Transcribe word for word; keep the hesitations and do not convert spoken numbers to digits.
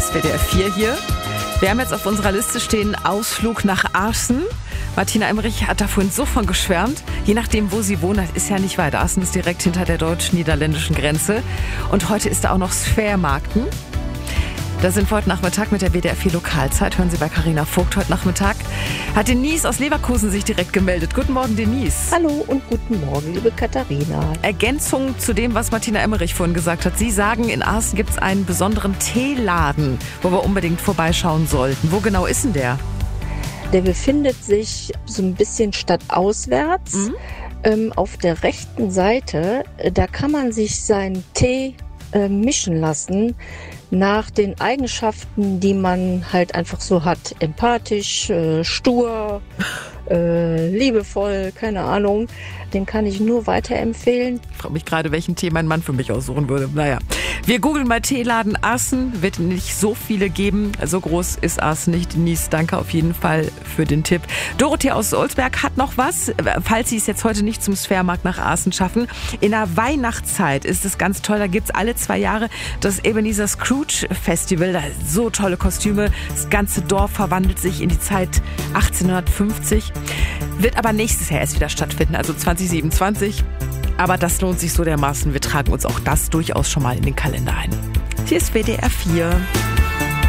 ist W D R vier hier. Wir haben jetzt auf unserer Liste stehen Ausflug nach Aarsen. Martina Emmerich hat da vorhin so von geschwärmt. Je nachdem, wo sie wohnt, das ist ja nicht weit. Aarsen ist direkt hinter der deutsch-niederländischen Grenze. Und heute ist da auch noch Sphärmarkten. Da sind wir heute Nachmittag mit der W D R vier Lokalzeit. Hören Sie bei Carina Vogt heute Nachmittag. Hat Denise aus Leverkusen sich direkt gemeldet. Guten Morgen, Denise. Hallo und guten Morgen, liebe Katharina. Ergänzung zu dem, was Martina Emmerich vorhin gesagt hat. Sie sagen, in Aarsen gibt es einen besonderen Teeladen, wo wir unbedingt vorbeischauen sollten. Wo genau ist denn der? Der befindet sich so ein bisschen stadtauswärts. Mhm. Ähm, auf der rechten Seite, da kann man sich seinen Tee äh, mischen lassen nach den Eigenschaften, die man halt einfach so hat. Empathisch, äh, stur, äh, liebevoll, keine Ahnung. Den kann ich nur weiterempfehlen. Ich frage mich gerade, welchen Tee mein Mann für mich aussuchen würde. Naja, wir googeln mal Teeladen Aarsen. Wird nicht so viele geben. So groß ist Aarsen nicht. Denise, danke auf jeden Fall für den Tipp. Dorothee aus Olsberg hat noch was, falls Sie es jetzt heute nicht zum Sphärmarkt nach Aarsen schaffen. In der Weihnachtszeit ist es ganz toll. Da gibt es alle zwei Jahre das Ebenezer Scrooge Festival. Da sind so tolle Kostüme. Das ganze Dorf verwandelt sich in die Zeit achtzehnhundertfünfzig. Wird aber nächstes Jahr erst wieder stattfinden, also zwanzig siebenundzwanzig. Aber das lohnt sich so dermaßen. Wir tragen uns auch das durchaus schon mal in den Kalender ein. Hier ist W D R vier.